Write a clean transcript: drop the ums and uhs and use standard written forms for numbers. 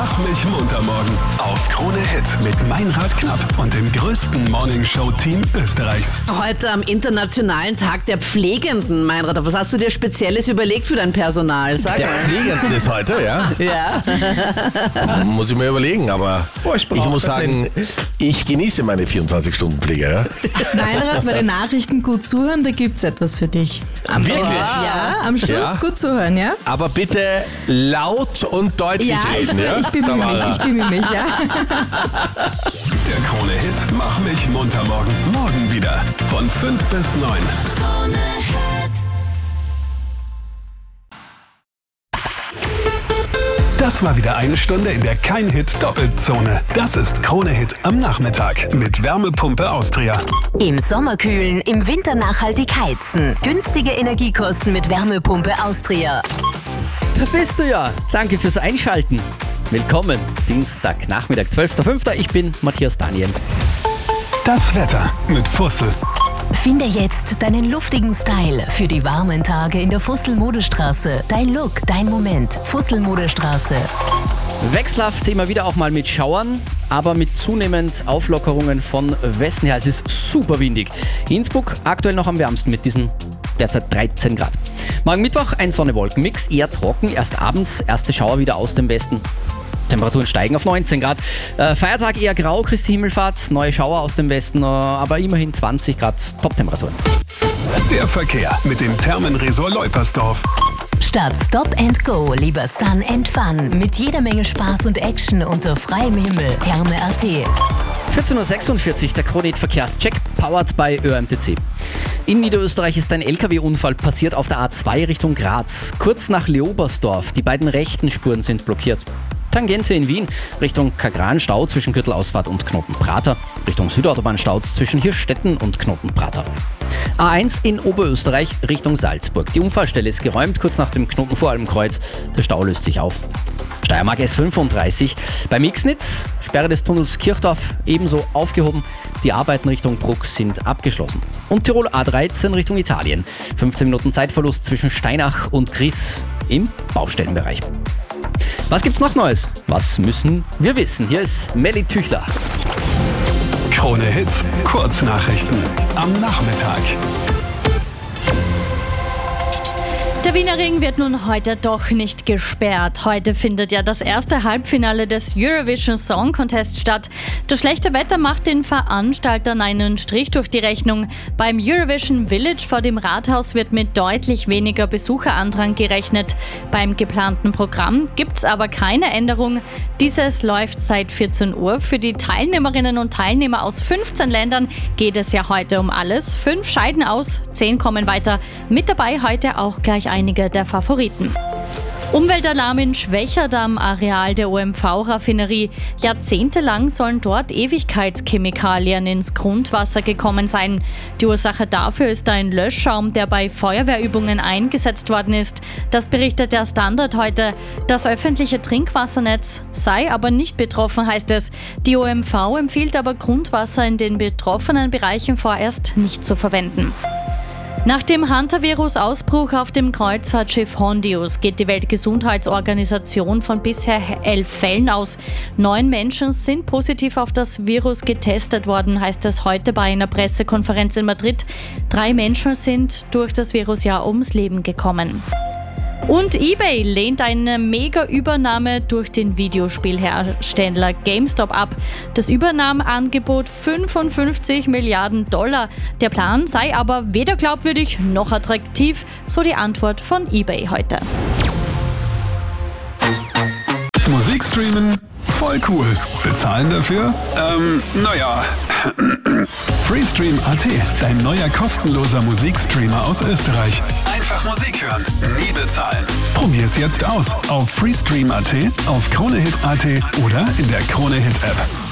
Mach mich munter morgen auf Krone Hit mit Meinrad Knapp und dem größten Morningshow-Team Österreichs. Heute am Internationalen Tag der Pflegenden, Meinrad. Was hast du dir Spezielles überlegt für dein Personal? Sag Der mal. Pflegenden ist heute, ja? Ja. Muss ich mir überlegen, aber ich muss sagen, ich genieße meine 24-Stunden-Pflege. Ja? Meinrad, bei den Nachrichten gut zuhören, da gibt's etwas für dich. Wirklich? Ja, am Schluss Ja. gut zuhören, ja? Aber bitte laut und deutlich reden. Ja? ich bemühe mich, ja. Der Krone Hit Mach mich munter morgen wieder von 5 bis 9. Das war wieder eine Stunde in der Kein-Hit-Doppelzone. Das ist Krone Hit am Nachmittag mit Wärmepumpe Austria. Im Sommer kühlen, im Winter nachhaltig heizen. Günstige Energiekosten mit Wärmepumpe Austria. Da bist du ja. Danke fürs Einschalten. Willkommen, Dienstag, Nachmittag, 12.05. Ich bin Matthias Daniel. Das Wetter mit Fussel. Finde jetzt deinen luftigen Style für die warmen Tage in der Fussel-Modestraße. Dein Look, dein Moment. Fussel-Modestraße. Wechselhaft immer wieder auch mal mit Schauern, aber mit zunehmend Auflockerungen von Westen her. Es ist super windig. Innsbruck aktuell noch am wärmsten mit diesen derzeit 13 Grad. Morgen Mittwoch ein Sonne-Wolken-Mix, eher trocken. Erst abends erste Schauer wieder aus dem Westen. Temperaturen steigen auf 19 Grad. Feiertag eher grau, Christi Himmelfahrt, neue Schauer aus dem Westen, aber immerhin 20 Grad Top-Temperaturen. Der Verkehr mit dem Thermenresort Leupersdorf. Statt Stop and Go, lieber Sun and Fun. Mit jeder Menge Spaß und Action unter freiem Himmel. Therme.at. 14.46 Uhr, der Krone Hit Verkehrscheck, powered by ÖMTC. In Niederösterreich ist ein LKW-Unfall passiert auf der A2 Richtung Graz. Kurz nach Leobersdorf, die beiden rechten Spuren sind blockiert. Tangente in Wien, Richtung Kagran Stau zwischen Gürtelausfahrt und Knotenprater, Richtung Südautobahn Stau zwischen Hirschstetten und Knotenprater. A1 in Oberösterreich Richtung Salzburg. Die Unfallstelle ist geräumt, kurz nach dem Knotenvoralmkreuz. Der Stau löst sich auf. Steiermark S35. Beim Mixnit, Sperre des Tunnels Kirchdorf ebenso aufgehoben. Die Arbeiten Richtung Bruck sind abgeschlossen. Und Tirol A13 Richtung Italien. 15 Minuten Zeitverlust zwischen Steinach und Gries im Baustellenbereich. Was gibt's noch Neues? Was müssen wir wissen? Hier ist Melly Tüchler. Krone Hit Kurznachrichten am Nachmittag. Der Wiener Ring wird nun heute doch nicht gesperrt. Heute findet ja das erste Halbfinale des Eurovision Song Contest statt. Das schlechte Wetter macht den Veranstaltern einen Strich durch die Rechnung. Beim Eurovision Village vor dem Rathaus wird mit deutlich weniger Besucherandrang gerechnet. Beim geplanten Programm gibt's aber keine Änderung. Dieses läuft seit 14 Uhr. Für die Teilnehmerinnen und Teilnehmer aus 15 Ländern geht es ja heute um alles. 5 scheiden aus, 10 kommen weiter. Mit dabei heute auch gleich einige der Favoriten. Umweltalarm in Schwächert am Areal der OMV-Raffinerie. Jahrzehntelang sollen dort Ewigkeitschemikalien ins Grundwasser gekommen sein. Die Ursache dafür ist ein Löschschaum, der bei Feuerwehrübungen eingesetzt worden ist. Das berichtet der Standard heute. Das öffentliche Trinkwassernetz sei aber nicht betroffen, heißt es. Die OMV empfiehlt aber Grundwasser in den betroffenen Bereichen vorerst nicht zu verwenden. Nach dem Hantavirus-Ausbruch auf dem Kreuzfahrtschiff Hondius geht die Weltgesundheitsorganisation von bisher 11 Fällen aus. 9 Menschen sind positiv auf das Virus getestet worden, heißt es heute bei einer Pressekonferenz in Madrid. 3 Menschen sind durch das Virus ja ums Leben gekommen. Und eBay lehnt eine Mega-Übernahme durch den Videospielhersteller GameStop ab. Das Übernahmeangebot 55 Milliarden $. Der Plan sei aber weder glaubwürdig noch attraktiv, so die Antwort von eBay heute. Musik streamen? Voll cool. Bezahlen dafür? Naja. Freestream.at, dein neuer kostenloser Musikstreamer aus Österreich. Einfach Musik hören, nie bezahlen. Probier's jetzt aus auf Freestream.at, auf KroneHit.at oder in der KroneHit App.